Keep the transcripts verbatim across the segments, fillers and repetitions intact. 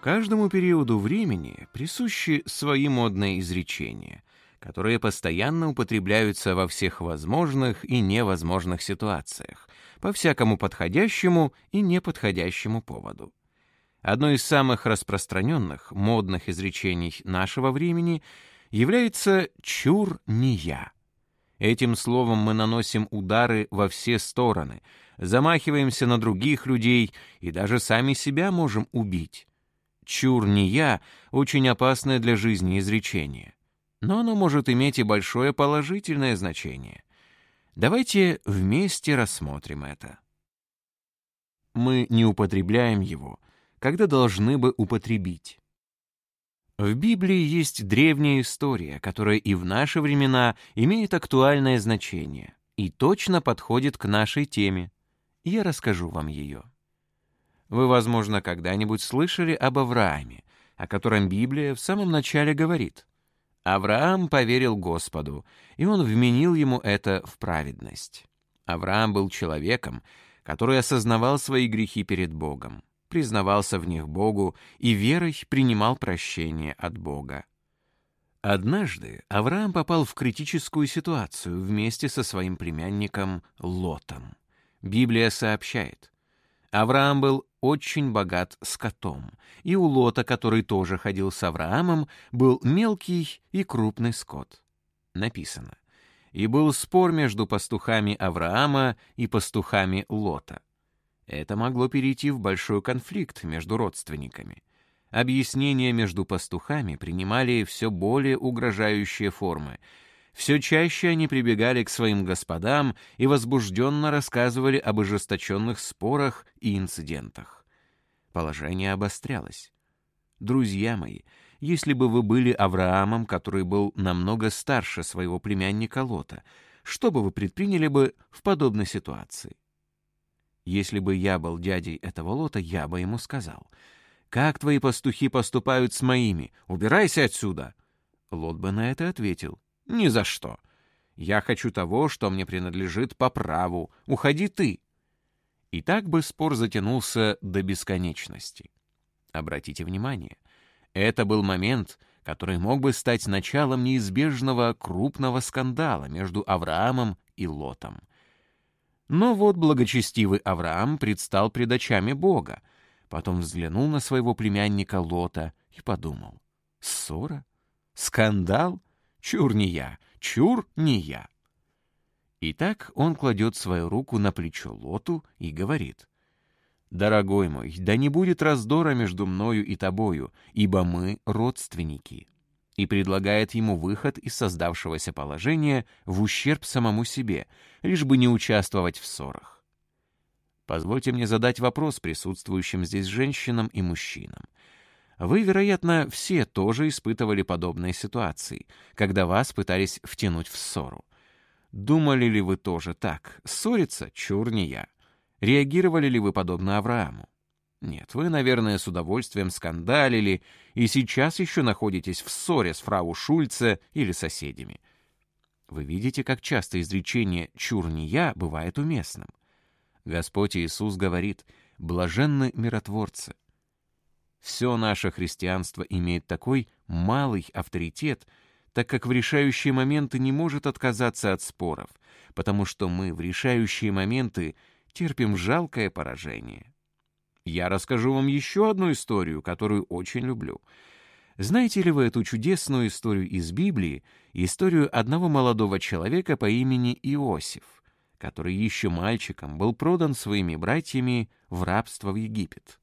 Каждому периоду времени присущи свои модные изречения, которые постоянно употребляются во всех возможных и невозможных ситуациях, по всякому подходящему и неподходящему поводу. Одно из самых распространенных модных изречений нашего времени является «чур не я». Этим словом мы наносим удары во все стороны, замахиваемся на других людей и даже сами себя можем убить. «Чур не я» — очень опасное для жизни изречение, но оно может иметь и большое положительное значение. Давайте вместе рассмотрим это. Мы не употребляем его, когда должны бы употребить. В Библии есть древняя история, которая и в наши времена имеет актуальное значение и точно подходит к нашей теме. Я расскажу вам ее. Вы, возможно, когда-нибудь слышали об Аврааме, о котором Библия в самом начале говорит: «Авраам поверил Господу, и он вменил ему это в праведность». Авраам был человеком, который осознавал свои грехи перед Богом, признавался в них Богу и верой принимал прощение от Бога. Однажды Авраам попал в критическую ситуацию вместе со своим племянником Лотом. Библия сообщает: Авраам был очень богат скотом, и у Лота, который тоже ходил с Авраамом, был мелкий и крупный скот. Написано: «И был спор между пастухами Авраама и пастухами Лота». Это могло перейти в большой конфликт между родственниками. Объяснения между пастухами принимали все более угрожающие формы. Все чаще они прибегали к своим господам и возбужденно рассказывали об ожесточенных спорах и инцидентах. Положение обострялось. Друзья мои, если бы вы были Авраамом, который был намного старше своего племянника Лота, что бы вы предприняли бы в подобной ситуации? Если бы я был дядей этого Лота, я бы ему сказал: «Как твои пастухи поступают с моими? Убирайся отсюда!» Лот бы на это ответил: «Ни за что. Я хочу того, что мне принадлежит по праву. Уходи ты». И так бы спор затянулся до бесконечности. Обратите внимание, это был момент, который мог бы стать началом неизбежного крупного скандала между Авраамом и Лотом. Но вот благочестивый Авраам предстал пред очами Бога, потом взглянул на своего племянника Лота и подумал: ссора? Скандал? Чур не я, чур не я. Итак, он кладет свою руку на плечо Лоту и говорит: «Дорогой мой, да не будет раздора между мною и тобою, ибо мы родственники», и предлагает ему выход из создавшегося положения в ущерб самому себе, лишь бы не участвовать в ссорах. Позвольте мне задать вопрос присутствующим здесь женщинам и мужчинам. Вы, вероятно, все тоже испытывали подобные ситуации, когда вас пытались втянуть в ссору. Думали ли вы тоже так? Ссориться? Чур не я. Реагировали ли вы подобно Аврааму? Нет, вы, наверное, с удовольствием скандалили и сейчас еще находитесь в ссоре с фрау Шульце или соседями. Вы видите, как часто изречение «чур не я» бывает уместным. Господь Иисус говорит: «Блаженны миротворцы». Все наше христианство имеет такой малый авторитет, так как в решающие моменты не может отказаться от споров, потому что мы в решающие моменты терпим жалкое поражение. Я расскажу вам еще одну историю, которую очень люблю. Знаете ли вы эту чудесную историю из Библии, историю одного молодого человека по имени Иосиф, который еще мальчиком был продан своими братьями в рабство в Египет?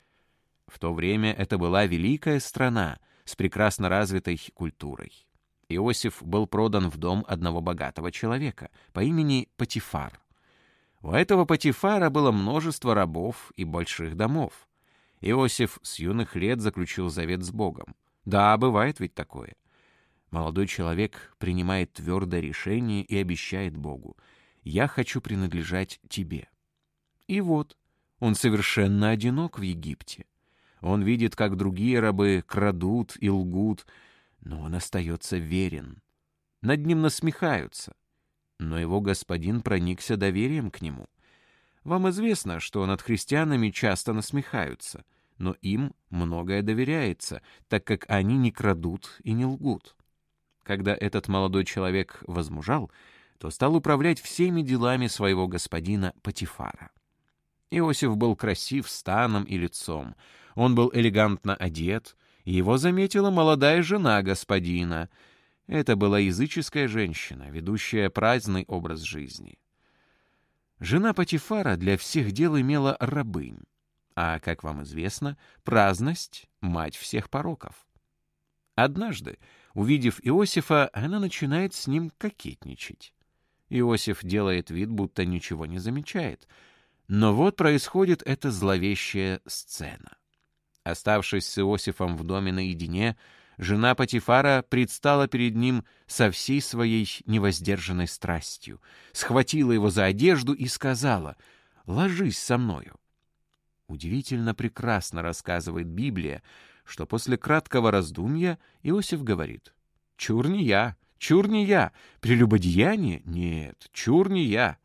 В то время это была великая страна с прекрасно развитой культурой. Иосиф был продан в дом одного богатого человека по имени Потифар. У этого Потифара было множество рабов и больших домов. Иосиф с юных лет заключил завет с Богом. Да, бывает ведь такое. Молодой человек принимает твердое решение и обещает Богу: «Я хочу принадлежать тебе». И вот, он совершенно одинок в Египте. Он видит, как другие рабы крадут и лгут, но он остается верен. Над ним насмехаются, но его господин проникся доверием к нему. Вам известно, что над христианами часто насмехаются, но им многое доверяется, так как они не крадут и не лгут. Когда этот молодой человек возмужал, то стал управлять всеми делами своего господина Потифара. Иосиф был красив станом и лицом, он был элегантно одет, и его заметила молодая жена господина. Это была языческая женщина, ведущая праздный образ жизни. Жена Потифара для всех дел имела рабынь, а, как вам известно, праздность — мать всех пороков. Однажды, увидев Иосифа, она начинает с ним кокетничать. Иосиф делает вид, будто ничего не замечает. Но вот происходит эта зловещая сцена. Оставшись с Иосифом в доме наедине, жена Потифара предстала перед ним со всей своей невоздержанной страстью, схватила его за одежду и сказала: «Ложись со мною». Удивительно прекрасно рассказывает Библия, что после краткого раздумья Иосиф говорит: «Чур не я, чур не я, прелюбодеяние? Нет, чур не я».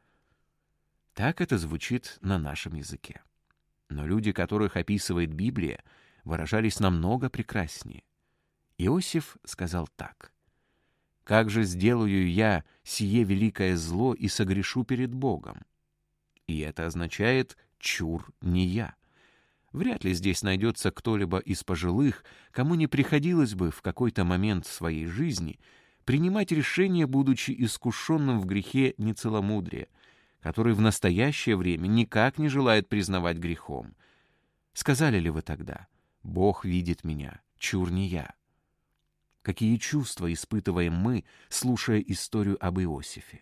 Так это звучит на нашем языке. Но люди, которых описывает Библия, выражались намного прекраснее. Иосиф сказал так: «Как же сделаю я сие великое зло и согрешу перед Богом?» И это означает «чур не я». Вряд ли здесь найдется кто-либо из пожилых, кому не приходилось бы в какой-то момент своей жизни принимать решение, будучи искушенным в грехе нецеломудрия, который в настоящее время никак не желает признавать грехом. Сказали ли вы тогда: «Бог видит меня, чур не я»? Какие чувства испытываем мы, слушая историю об Иосифе?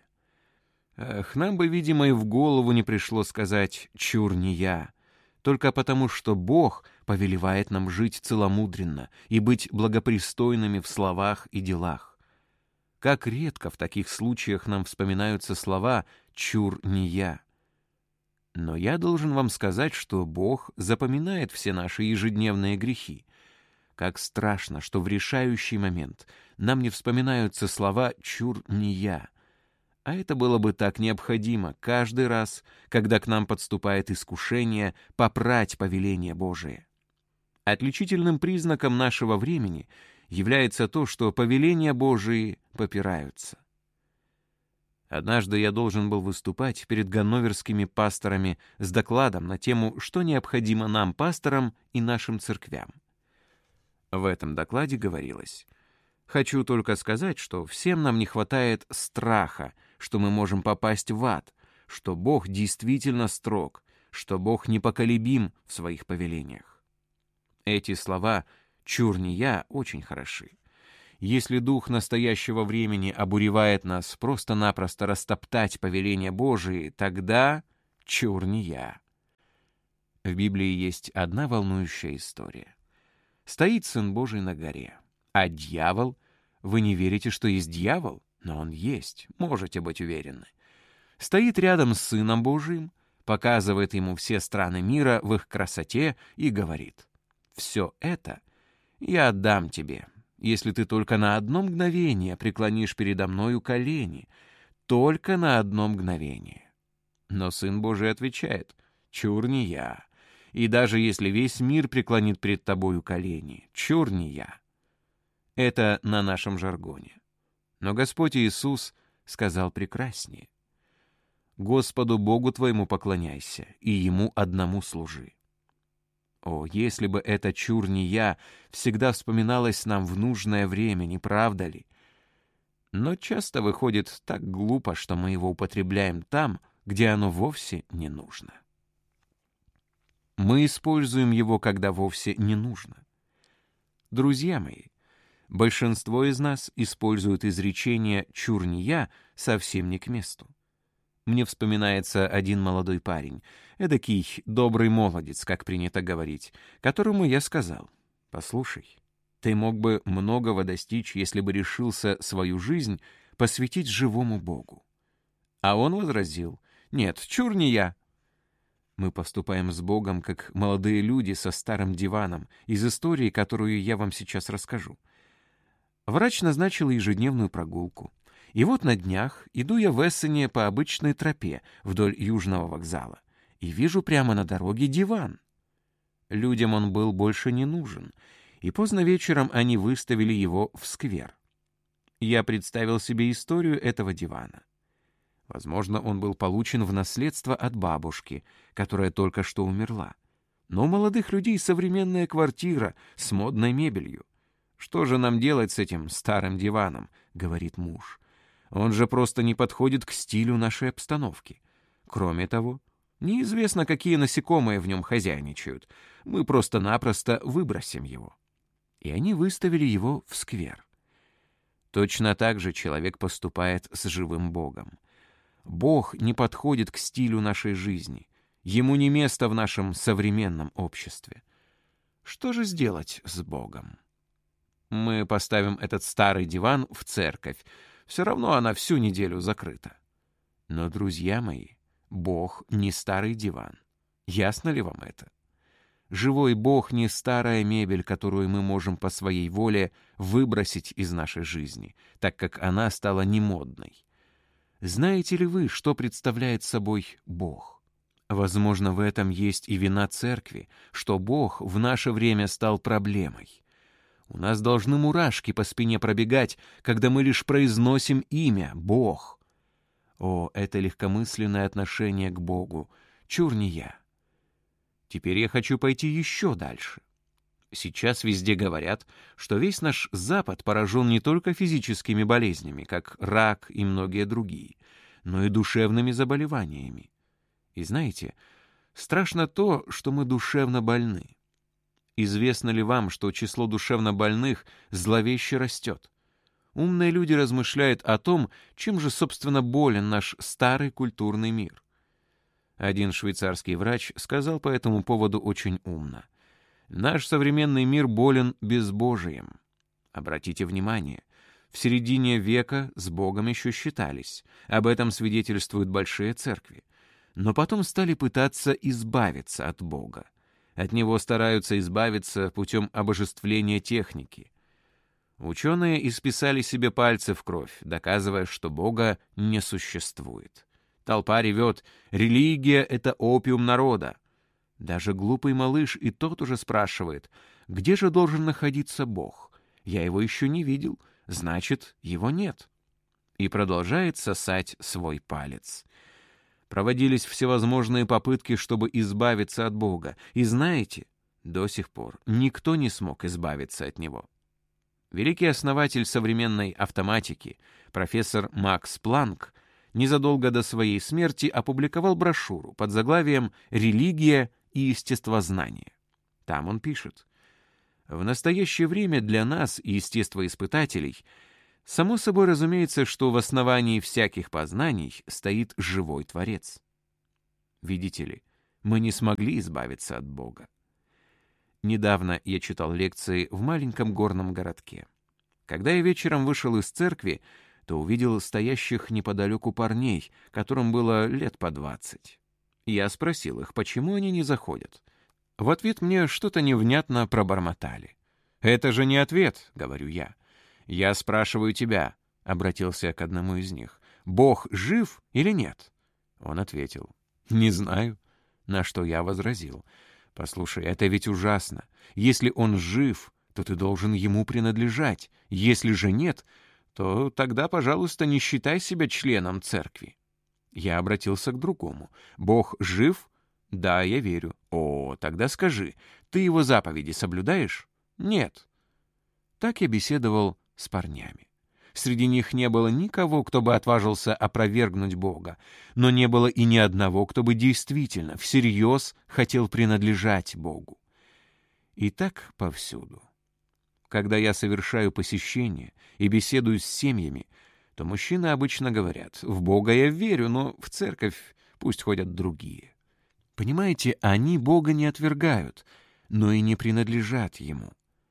Эх, нам бы, видимо, и в голову не пришло сказать «чур не я», только потому, что Бог повелевает нам жить целомудренно и быть благопристойными в словах и делах. Как редко в таких случаях нам вспоминаются слова «чур не я». Но я должен вам сказать, что Бог запоминает все наши ежедневные грехи. Как страшно, что в решающий момент нам не вспоминаются слова «чур не я». А это было бы так необходимо каждый раз, когда к нам подступает искушение попрать повеление Божие. Отличительным признаком нашего времени является то, что повеления Божии попираются. Однажды я должен был выступать перед ганноверскими пасторами с докладом на тему, что необходимо нам, пасторам, и нашим церквям. В этом докладе говорилось: «Хочу только сказать, что всем нам не хватает страха, что мы можем попасть в ад, что Бог действительно строг, что Бог непоколебим в своих повелениях». Эти слова «чур не я» очень хороши. Если дух настоящего времени обуревает нас просто-напросто растоптать повеления Божии, тогда чур не я. В Библии есть одна волнующая история. Стоит Сын Божий на горе, а дьявол... Вы не верите, что есть дьявол? Но он есть, можете быть уверены. Стоит рядом с Сыном Божиим, показывает ему все страны мира в их красоте и говорит: «Все это я отдам тебе, если ты только на одно мгновение преклонишь передо мною колени, только на одно мгновение». Но Сын Божий отвечает: «Чур не я, и даже если весь мир преклонит пред тобою колени, чур не я». Это на нашем жаргоне. Но Господь Иисус сказал прекраснее: «Господу Богу твоему поклоняйся, и Ему одному служи». О, если бы это чур не я всегда вспоминалось нам в нужное время, не правда ли? Но часто выходит так глупо, что мы его употребляем там, где оно вовсе не нужно. Мы используем его, когда вовсе не нужно. Друзья мои, большинство из нас используют изречение «чур не я» совсем не к месту. Мне вспоминается один молодой парень, эдакий добрый молодец, как принято говорить, которому я сказал: «Послушай, ты мог бы многого достичь, если бы решился свою жизнь посвятить живому Богу». А он возразил: «Нет, чур не я». Мы поступаем с Богом, как молодые люди со старым диваном, из истории, которую я вам сейчас расскажу. Врач назначил ежедневную прогулку. И вот на днях иду я в Эссене по обычной тропе вдоль Южного вокзала и вижу прямо на дороге диван. Людям он был больше не нужен, и поздно вечером они выставили его в сквер. Я представил себе историю этого дивана. Возможно, он был получен в наследство от бабушки, которая только что умерла. Но у молодых людей современная квартира с модной мебелью. «Что же нам делать с этим старым диваном?» — говорит муж. «Он же просто не подходит к стилю нашей обстановки. Кроме того, неизвестно, какие насекомые в нем хозяйничают. Мы просто-напросто выбросим его». И они выставили его в сквер. Точно так же человек поступает с живым Богом. Бог не подходит к стилю нашей жизни. Ему не место в нашем современном обществе. Что же сделать с Богом? Мы поставим этот старый диван в церковь. Все равно она всю неделю закрыта. Но, друзья мои, Бог не старый диван. Ясно ли вам это? Живой Бог не старая мебель, которую мы можем по своей воле выбросить из нашей жизни, так как она стала немодной. Знаете ли вы, что представляет собой Бог? Возможно, в этом есть и вина церкви, что Бог в наше время стал проблемой. У нас должны мурашки по спине пробегать, когда мы лишь произносим имя «Бог». О, это легкомысленное отношение к Богу! Чур не я. Теперь я хочу пойти еще дальше. Сейчас везде говорят, что весь наш Запад поражен не только физическими болезнями, как рак и многие другие, но и душевными заболеваниями. И знаете, страшно то, что мы душевно больны. Известно ли вам, что число душевно больных зловеще растет? Умные люди размышляют о том, чем же, собственно, болен наш старый культурный мир. Один швейцарский врач сказал по этому поводу очень умно. Наш современный мир болен безбожием. Обратите внимание, в середине века с Богом еще считались. Об этом свидетельствуют большие церкви. Но потом стали пытаться избавиться от Бога. От Него стараются избавиться путем обожествления техники. Ученые исписали себе пальцы в кровь, доказывая, что Бога не существует. Толпа ревет: «Религия — это опиум народа». Даже глупый малыш и тот уже спрашивает: где же должен находиться Бог? Я его еще не видел, значит, его нет. И продолжает сосать свой палец. Проводились всевозможные попытки, чтобы избавиться от Бога. И знаете, до сих пор никто не смог избавиться от Него. Великий основатель современной автоматики, профессор Макс Планк, незадолго до своей смерти опубликовал брошюру под заглавием «Религия и естествознание». Там он пишет: «В настоящее время для нас, естествоиспытателей, само собой разумеется, что в основании всяких познаний стоит живой Творец. Видите ли, мы не смогли избавиться от Бога. Недавно я читал лекции в маленьком горном городке. Когда я вечером вышел из церкви, то увидел стоящих неподалеку парней, которым было лет по двадцать. Я спросил их, почему они не заходят. В ответ мне что-то невнятно пробормотали. «Это же не ответ», — говорю я. «Я спрашиваю тебя», — обратился к одному из них, «Бог жив или нет?» Он ответил: «Не знаю». На что я возразил: «Послушай, это ведь ужасно. Если он жив, то ты должен ему принадлежать. Если же нет, то тогда, пожалуйста, не считай себя членом церкви». Я обратился к другому: «Бог жив?» «Да, я верю». «О, тогда скажи, ты его заповеди соблюдаешь?» «Нет». Так я беседовал с парнями. Среди них не было никого, кто бы отважился опровергнуть Бога, но не было и ни одного, кто бы действительно, всерьез хотел принадлежать Богу. И так повсюду. Когда я совершаю посещения и беседую с семьями, то мужчины обычно говорят: «В Бога я верю, но в церковь пусть ходят другие». Понимаете, они Бога не отвергают, но и не принадлежат Ему.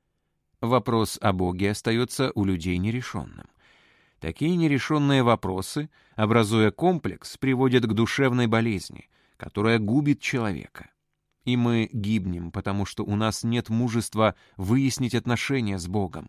Вопрос о Боге остается у людей нерешенным. Такие нерешенные вопросы, образуя комплекс, приводят к душевной болезни, которая губит человека. И мы гибнем, потому что у нас нет мужества выяснить отношения с Богом.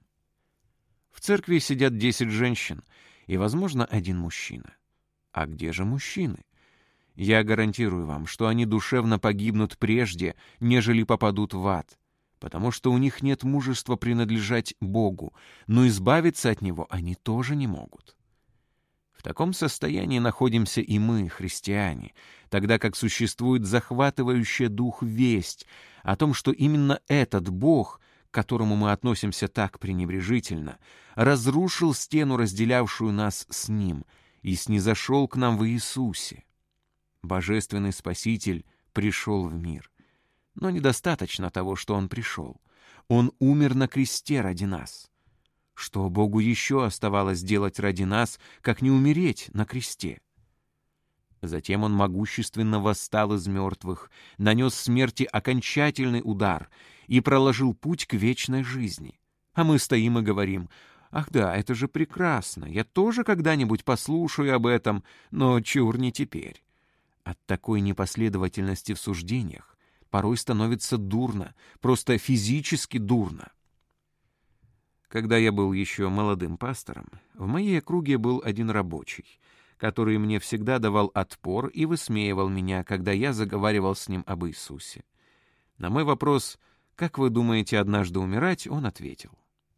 В церкви сидят десять женщин и, возможно, один мужчина. А где же мужчины? Я гарантирую вам, что они душевно погибнут прежде, нежели попадут в ад, потому что у них нет мужества принадлежать Богу, но избавиться от Него они тоже не могут. В таком состоянии находимся и мы, христиане, тогда как существует захватывающая дух весть о том, что именно этот Бог, к которому мы относимся так пренебрежительно, разрушил стену, разделявшую нас с Ним, и снизошел к нам в Иисусе. Божественный Спаситель пришел в мир. Но недостаточно того, что Он пришел. Он умер на кресте ради нас. Что Богу еще оставалось делать ради нас, как не умереть на кресте? Затем Он могущественно восстал из мертвых, нанес смерти окончательный удар и проложил путь к вечной жизни. А мы стоим и говорим: «Ах да, это же прекрасно, я тоже когда-нибудь послушаю об этом, но чур не теперь». От такой непоследовательности в суждениях порой становится дурно, просто физически дурно. Когда я был еще молодым пастором, в моей округе был один рабочий, который мне всегда давал отпор и высмеивал меня, когда я заговаривал с ним об Иисусе. На мой вопрос: «Как вы думаете однажды умирать?», он ответил: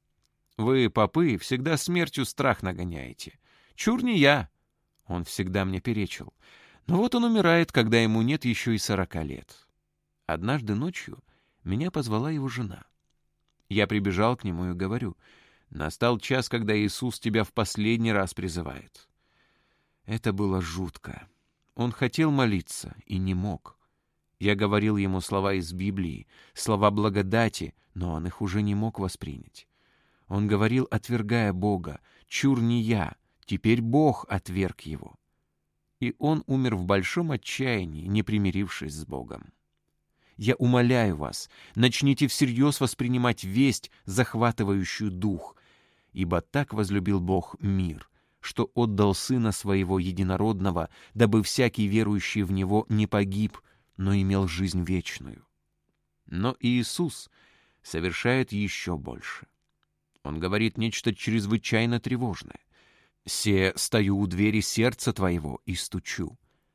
«Вы, попы, всегда смертью страх нагоняете. Чур не я». Он всегда мне перечил. Но вот он умирает, когда ему нет еще и сорока лет. Однажды ночью меня позвала его жена. Я прибежал к нему и говорю: «Настал час, когда Иисус тебя в последний раз призывает». Это было жутко. Он хотел молиться и не мог. Я говорил ему слова из Библии, слова благодати, но он их уже не мог воспринять. Он говорил, отвергая Бога: «Чур не я, теперь Бог отверг его». И он умер в большом отчаянии, не примирившись с Богом. Я умоляю вас, начните всерьез воспринимать весть, захватывающую дух, ибо так возлюбил Бог мир, что отдал Сына Своего Единородного, дабы всякий верующий в Него не погиб, но имел жизнь вечную. Но Иисус совершает еще больше. Он говорит нечто чрезвычайно тревожное. «Се стою у двери сердца твоего и стучу».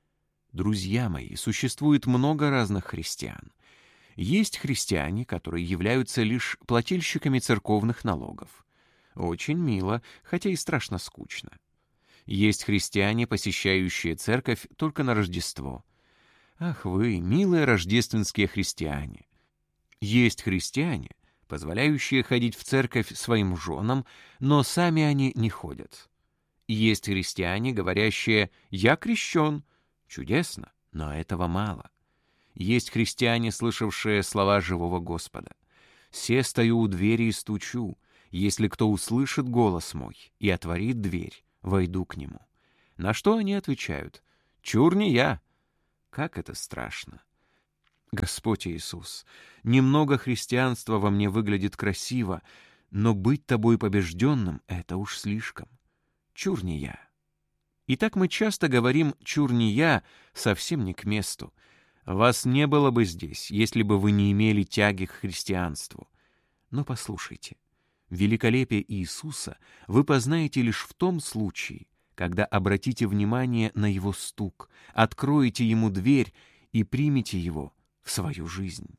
Друзья мои, существует много разных христиан. Есть христиане, которые являются лишь плательщиками церковных налогов. Очень мило, хотя и страшно скучно. Есть христиане, посещающие церковь только на Рождество. Ах вы, милые рождественские христиане! Есть христиане, позволяющие ходить в церковь своим женам, но сами они не ходят. Есть христиане, говорящие: «Я крещен». Чудесно, но этого мало. Есть христиане, слышавшие слова живого Господа: «Се стою у двери и стучу. Если кто услышит голос мой и отворит дверь, войду к нему». На что они отвечают: «Чур не я». Как это страшно! Господь Иисус, немного христианства во мне выглядит красиво, но быть тобой побежденным — это уж слишком. Чур не я. Итак, мы часто говорим «чур не я» совсем не к месту. Вас не было бы здесь, если бы вы не имели тяги к христианству. Но послушайте, великолепие Иисуса вы познаете лишь в том случае, когда обратите внимание на Его стук, откроете Ему дверь и примете Его в свою жизнь.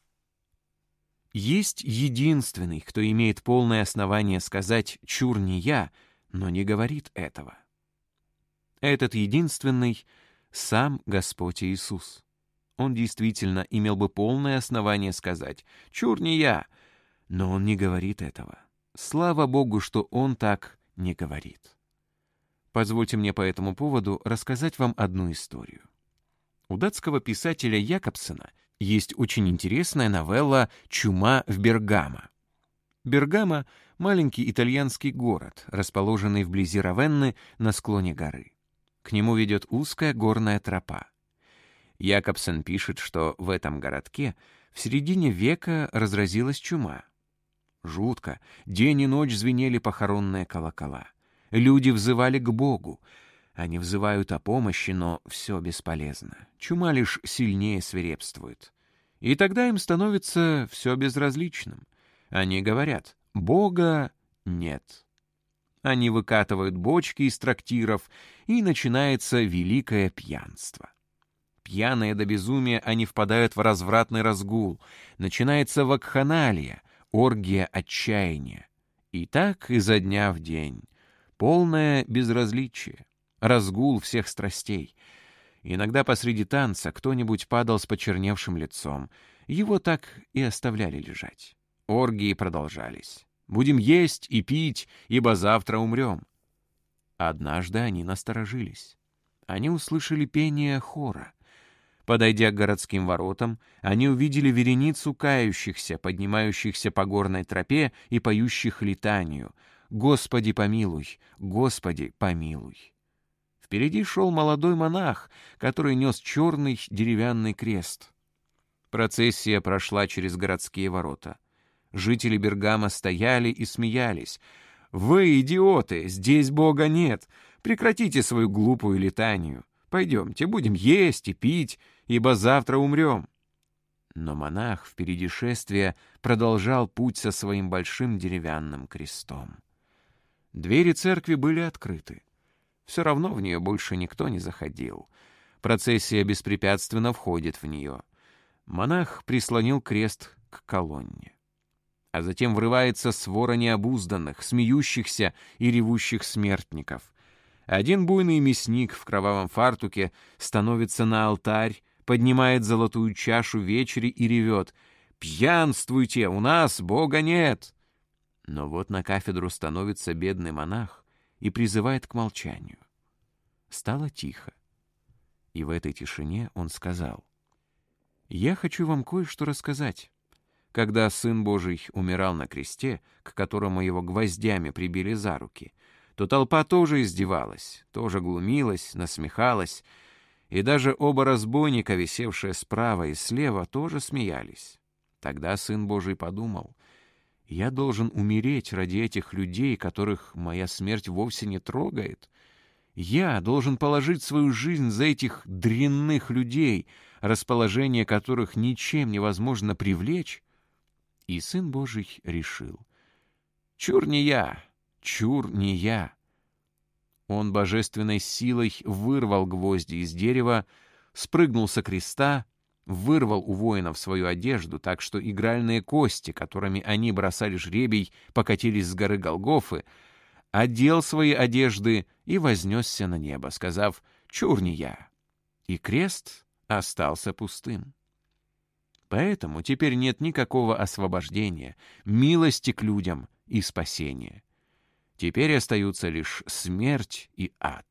Есть единственный, кто имеет полное основание сказать «чур не я», но не говорит этого. Этот единственный — сам Господь Иисус. Он действительно имел бы полное основание сказать «чур не я», но Он не говорит этого. Слава Богу, что Он так не говорит. Позвольте мне по этому поводу рассказать вам одну историю. У датского писателя Якобсена есть очень интересная новелла «Чума в Бергамо». Бергамо — маленький итальянский город, расположенный вблизи Равенны на склоне горы. К нему ведет узкая горная тропа. Якобсен пишет, что в этом городке в середине века разразилась чума. Жутко, день и ночь звенели похоронные колокола. Люди взывали к Богу. Они взывают о помощи, но все бесполезно. Чума лишь сильнее свирепствует. И тогда им становится все безразличным. Они говорят: «Бога нет». Они выкатывают бочки из трактиров, и начинается великое пьянство. Пьяные до безумия, они впадают в развратный разгул. Начинается вакханалия, оргия отчаяния. И так изо дня в день. Полное безразличие, разгул всех страстей. Иногда посреди танца кто-нибудь падал с почерневшим лицом. Его так и оставляли лежать. Оргии продолжались. «Будем есть и пить, ибо завтра умрем». Однажды они насторожились. Они услышали пение хора. Подойдя к городским воротам, они увидели вереницу кающихся, поднимающихся по горной тропе и поющих литанию: «Господи, помилуй! Господи, помилуй!» Впереди шел молодой монах, который нес черный деревянный крест. Процессия прошла через городские ворота. Жители Бергама стояли и смеялись. «Вы, идиоты, здесь Бога нет! Прекратите свою глупую литанию! Пойдемте, будем есть и пить, ибо завтра умрем». Но монах впереди шествия продолжал путь со своим большим деревянным крестом. Двери церкви были открыты. Все равно в нее больше никто не заходил. Процессия беспрепятственно входит в нее. Монах прислонил крест к колонне. А затем врывается свора необузданных, смеющихся и ревущих смертников. Один буйный мясник в кровавом фартуке становится на алтарь, поднимает золотую чашу вечери и ревет: «Пьянствуйте, у нас Бога нет!» Но вот на кафедру становится бедный монах и призывает к молчанию. Стало тихо. И в этой тишине он сказал: «Я хочу вам кое-что рассказать. Когда Сын Божий умирал на кресте, к которому его гвоздями прибили за руки, то толпа тоже издевалась, тоже глумилась, насмехалась, и даже оба разбойника, висевшие справа и слева, тоже смеялись. Тогда Сын Божий подумал: я должен умереть ради этих людей, которых моя смерть вовсе не трогает. Я должен положить свою жизнь за этих дрянных людей, расположение которых ничем невозможно привлечь». И Сын Божий решил: «Чур не я, чур не я». Он божественной силой вырвал гвозди из дерева, спрыгнул со креста, вырвал у воинов свою одежду, так что игральные кости, которыми они бросали жребий, покатились с горы Голгофы, одел свои одежды и вознесся на небо, сказав: «Чур не я». И крест остался пустым. Поэтому теперь нет никакого освобождения, милости к людям и спасения. Теперь остаются лишь смерть и ад.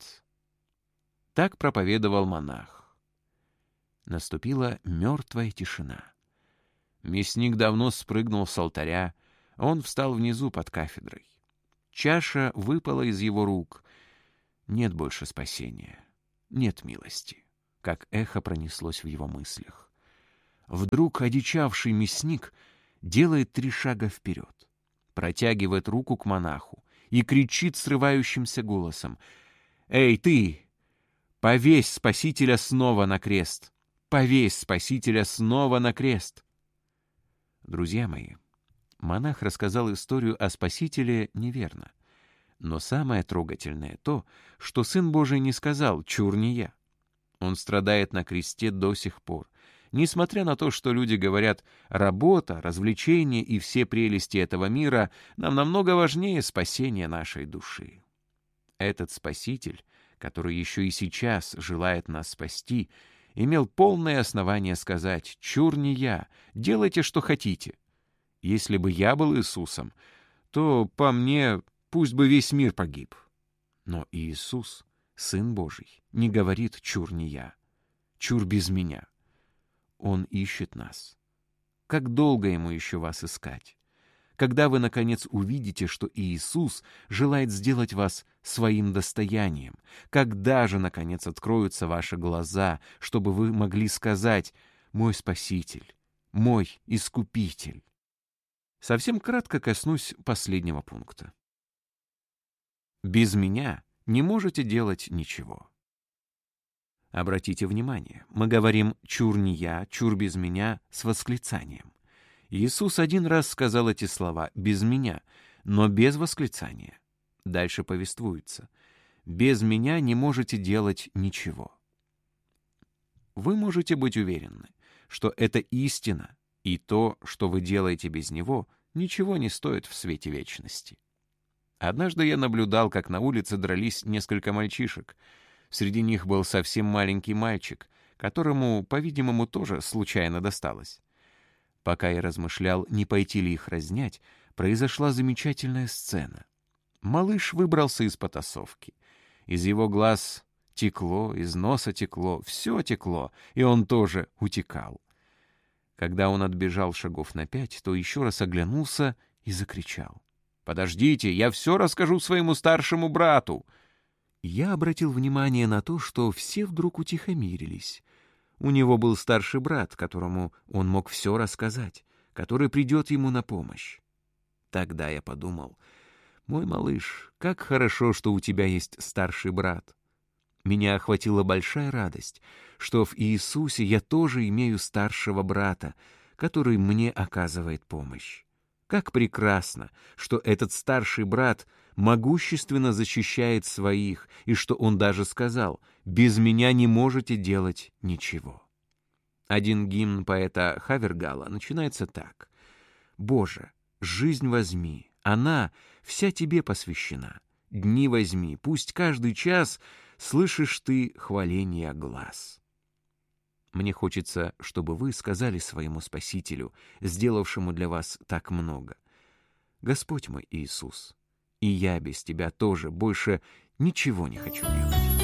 Так проповедовал монах. Наступила мертвая тишина. Мясник давно спрыгнул с алтаря, он встал внизу под кафедрой. Чаша выпала из его рук. Нет больше спасения, нет милости, как эхо пронеслось в его мыслях. Вдруг одичавший мясник делает три шага вперед, протягивает руку к монаху и кричит срывающимся голосом: «Эй, ты! Повесь Спасителя снова на крест! Повесь Спасителя снова на крест!» Друзья мои, монах рассказал историю о Спасителе неверно. Но самое трогательное то, что Сын Божий не сказал: «Чур не я». Он страдает на кресте до сих пор, несмотря на то, что люди говорят: работа, развлечения и все прелести этого мира нам намного важнее спасения нашей души. Этот Спаситель, который еще и сейчас желает нас спасти, имел полное основание сказать: «Чур не я, делайте, что хотите». Если бы я был Иисусом, то, по мне, пусть бы весь мир погиб. Но Иисус, Сын Божий, не говорит: «Чур не я, чур без меня». Он ищет нас. Как долго Ему еще вас искать? Когда вы, наконец, увидите, что Иисус желает сделать вас своим достоянием? Когда же, наконец, откроются ваши глаза, чтобы вы могли сказать: «Мой Спаситель, мой Искупитель»? Совсем кратко коснусь последнего пункта. Без меня не можете делать ничего. Обратите внимание, мы говорим «чур не я, чур без меня» с восклицанием. Иисус один раз сказал эти слова «без меня», но без восклицания. Дальше повествуется: «Без меня не можете делать ничего». вы можете быть уверены, что это истина, и то, что вы делаете без него, ничего не стоит в свете вечности. Однажды я наблюдал, как на улице дрались несколько мальчишек. Среди них был совсем маленький мальчик, которому, по-видимому, тоже случайно досталось. Пока я размышлял, не пойти ли их разнять, произошла замечательная сцена. Малыш выбрался из потасовки. Из его глаз текло, из носа текло, все текло, и он тоже утекал. Когда он отбежал шагов на пять, то еще раз оглянулся и закричал: «Подождите, я все расскажу своему старшему брату!» Я обратил внимание на то, что все вдруг утихомирились. У него был старший брат, которому он мог все рассказать, который придет ему на помощь. Тогда я подумал: «Мой малыш, как хорошо, что у тебя есть старший брат». Меня охватила большая радость, что в Иисусе я тоже имею старшего брата, который мне оказывает помощь. Как прекрасно, что этот старший брат могущественно защищает своих, и что он даже сказал: «Без меня не можете делать ничего». Один гимн поэта Хавергала начинается так: «Боже, жизнь возьми, она вся тебе посвящена. Дни возьми, пусть каждый час слышишь ты хваления глаз». Мне хочется, чтобы вы сказали своему Спасителю, сделавшему для вас так много: «Господь мой Иисус, и я без тебя тоже больше ничего не хочу делать».